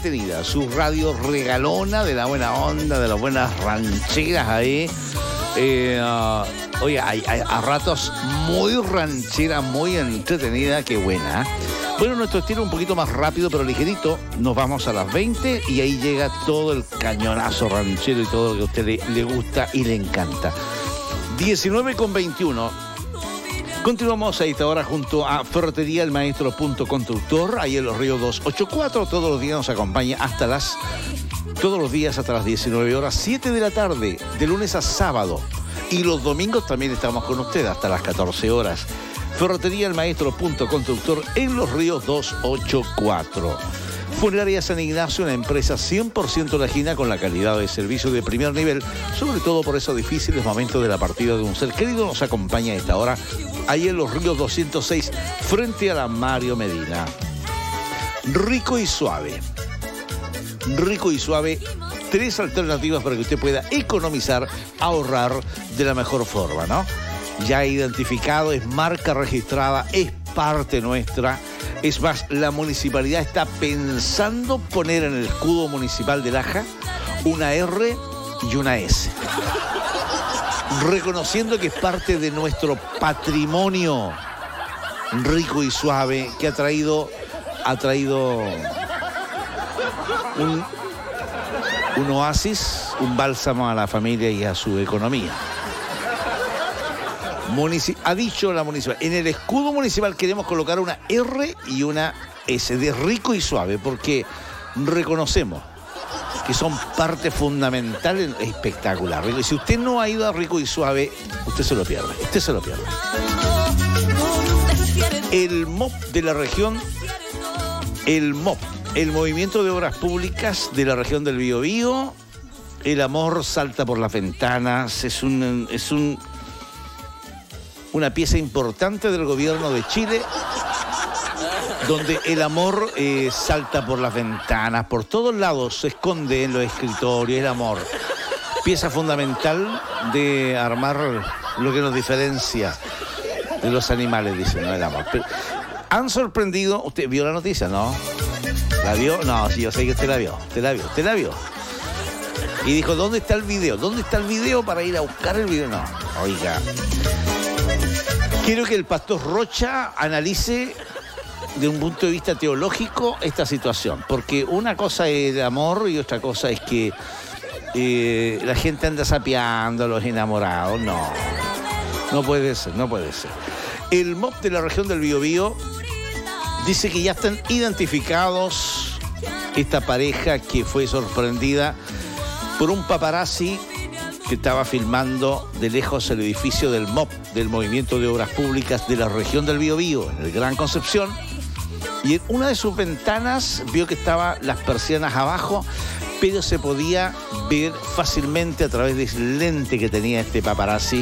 entretenida, su radio regalona de la buena onda, de las buenas rancheras ahí. Oye, hay a ratos muy ranchera, muy entretenida, qué buena. Bueno, nuestro estilo un poquito más rápido, pero ligerito. Nos vamos a las 20 y ahí llega todo el cañonazo ranchero y todo lo que a usted le gusta y le encanta. 19:21. Continuamos a esta hora junto a Ferretería El Maestro Punto Constructor, ahí en Los Ríos 284. Todos los días nos acompaña todos los días hasta las 19 horas, 7 de la tarde, de lunes a sábado. Y los domingos también estamos con usted hasta las 14 horas. Ferretería El Maestro Punto Constructor en Los Ríos 284. Funeraria San Ignacio, una empresa 100% lajina con la calidad de servicio de primer nivel, sobre todo por esos difíciles momentos de la partida de un ser querido. Nos acompaña a esta hora, ahí en Los Ríos 206, frente a la Mario Medina. Rico y suave. Rico y suave, 3 alternativas para que usted pueda economizar, ahorrar de la mejor forma, ¿no? Ya identificado, es marca registrada, es parte nuestra. Es más, la municipalidad está pensando poner en el escudo municipal de Laja una R y una S, reconociendo que es parte de nuestro patrimonio. Rico y suave, que ha traído un oasis, un bálsamo a la familia y a su economía. Ha dicho la municipal, en el escudo municipal queremos colocar una R y una S de rico y suave, porque reconocemos que son parte fundamental, espectacular. Y si usted no ha ido a rico y suave, usted se lo pierde. El MOP de la región, el Movimiento de Obras Públicas de la región del Biobío, el amor salta por las ventanas, es una pieza importante del gobierno de Chile, donde el amor salta por las ventanas, por todos lados, se esconde en los escritorios, el amor. Pieza fundamental de armar lo que nos diferencia de los animales, dicen, ¿no? El amor. Pero, han sorprendido, ¿usted vio la noticia, no? ¿La vio? No, sí, yo sé que usted la vio. Y dijo, ¿dónde está el video? ¿Dónde está el video para ir a buscar el video? No, oiga. Quiero que el pastor Rocha analice de un punto de vista teológico esta situación, porque una cosa es el amor y otra cosa es que la gente anda sapeando a los enamorados. No puede ser. El MOP de la región del Biobío dice que ya están identificados esta pareja que fue sorprendida por un paparazzi que estaba filmando de lejos el edificio del MOP, del Movimiento de Obras Públicas de la región del Biobío, en el Gran Concepción, y en una de sus ventanas vio que estaban las persianas abajo, pero se podía ver fácilmente a través del lente que tenía este paparazzi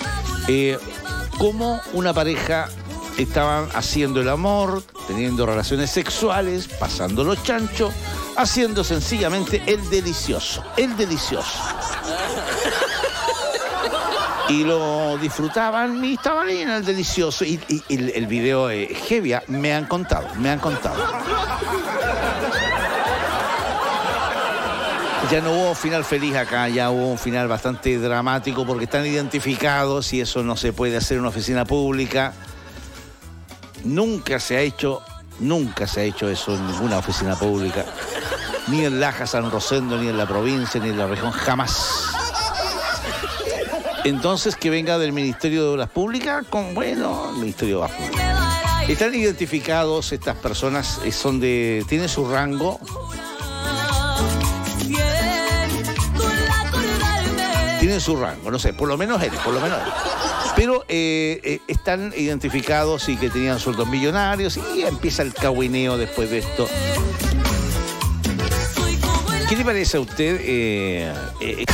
cómo una pareja estaban haciendo el amor, teniendo relaciones sexuales, pasando los chanchos, haciendo sencillamente el delicioso. Y lo disfrutaban y estaban ahí en el delicioso. Y el video heavy, me han contado. Ya no hubo final feliz acá, ya hubo un final bastante dramático porque están identificados y eso no se puede hacer en una oficina pública. Nunca se ha hecho eso en ninguna oficina pública. Ni en Laja, San Rosendo, ni en la provincia, ni en la región, jamás. Entonces, que venga del Ministerio de Obras Públicas, el Ministerio de Obras Públicas. Están identificados estas personas, tienen su rango. Tienen su rango, no sé, por lo menos él. Pero están identificados y que tenían sueldos millonarios y empieza el cagüineo después de esto. ¿Qué le parece a usted?